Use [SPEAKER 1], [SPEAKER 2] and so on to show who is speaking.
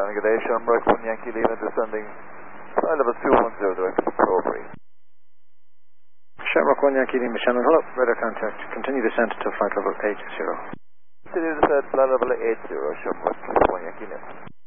[SPEAKER 1] Shannon, good day. Shamrock 1 Yankee Lima descending flight level 210 direct to Control Breeze.
[SPEAKER 2] Shamrock 1 Yankee Lima, Shannon, hello. Radar contact. Continue descent to flight level 80.
[SPEAKER 1] Continue descent, flight level 80, Shamrock 1 Yankee Lima.